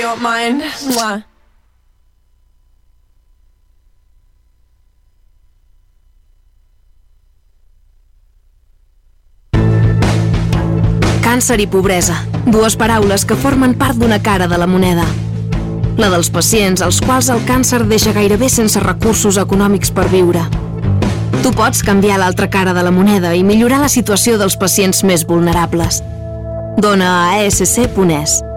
you're mine. Mwah. Càncer i pobresa, dues paraules que formen part d'una cara de la moneda. La dels pacients als quals el càncer deixa gairebé sense recursos econòmics per viure. Tu pots canviar l'altra cara de la moneda i millorar la situació dels pacients més vulnerables. Dona a ASC.es.